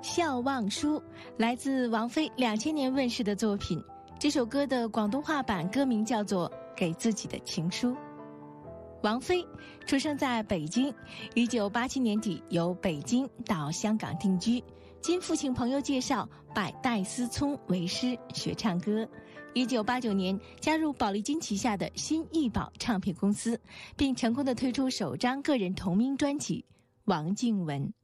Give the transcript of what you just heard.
笑忘书》来自王菲2000年问世的作品。这首歌的广东话版歌名叫做《给自己的情书》。王菲出生在北京，1987年底由北京到香港定居，经父亲朋友介绍拜戴思聪为师学唱歌。1989年加入宝丽金旗下的新艺宝唱片公司，并成功地推出首张个人同名专辑《王靖雯》。